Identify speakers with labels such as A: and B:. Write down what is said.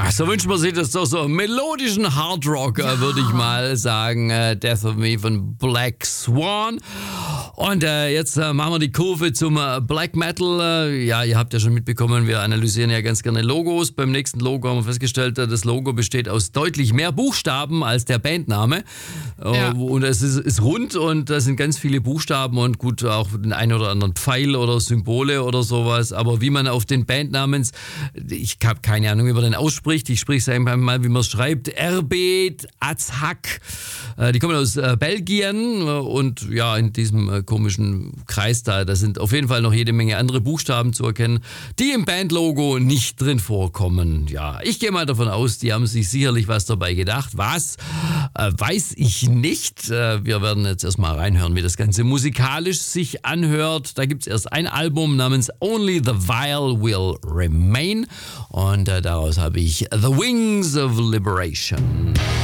A: So wünscht man sich das doch, so melodischen Hardrock, würde ich mal sagen. Death of Me von Black Swan. Und jetzt machen wir die Kurve zum Black Metal. Ja, ihr habt ja schon mitbekommen, wir analysieren ja ganz gerne Logos. Beim nächsten Logo haben wir festgestellt, das Logo besteht aus deutlich mehr Buchstaben als der Bandname.
B: Ja.
A: Und es ist rund und da sind ganz viele Buchstaben und gut, auch den einen oder anderen Pfeil oder Symbole oder sowas. Aber wie man auf den Bandnamens, ich habe keine Ahnung, wie man den ausspricht. Ich spreche es einfach mal, wie man es schreibt. Erbet Azhak. Die kommen aus Belgien und ja, in diesem komischen Kreis da sind auf jeden Fall noch jede Menge andere Buchstaben zu erkennen, die im Bandlogo nicht drin vorkommen. Ja, ich gehe mal davon aus, die haben sich sicherlich was dabei gedacht. Was? Weiß ich nicht. Wir werden jetzt erstmal reinhören, wie das Ganze musikalisch sich anhört. Da gibt es erst ein Album namens Only the Vile Will Remain und daraus habe ich The Wings of Liberation.